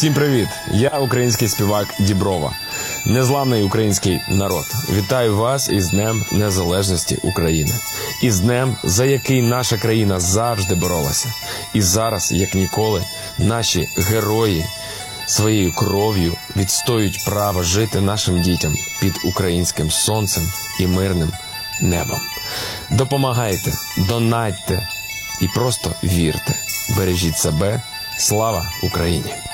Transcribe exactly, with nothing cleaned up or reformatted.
Всім привіт! Я український співак Діброва. Незламний український народ. Вітаю вас із Днем Незалежності України. Із днем, за який наша країна завжди боролася. І зараз, як ніколи, наші герої своєю кров'ю відстоюють право жити нашим дітям під українським сонцем і мирним небом. Допомагайте, донатьте і просто вірте. Бережіть себе. Слава Україні!